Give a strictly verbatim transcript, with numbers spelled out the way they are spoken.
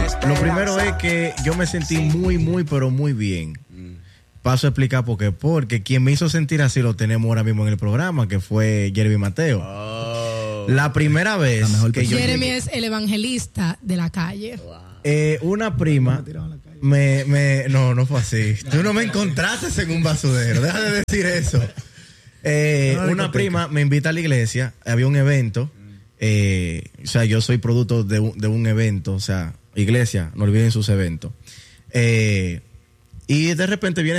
Lo primero es que yo me sentí muy, muy, pero muy bien. Paso a explicar por qué. Porque quien me hizo sentir así lo tenemos ahora mismo en el programa, que fue Jeremy Mateo. Oh. La primera vez La que yo Jeremy llegué, es el evangelista de la calle. Wow. eh, una prima me, me... No, no fue así. Tú no me encontraste en un basurero. Deja de decir eso. Eh, una prima me invita a la iglesia. Había un evento. Eh, o sea, yo soy producto de un, de un evento. O sea, iglesia, no olviden sus eventos. Eh, y de repente viene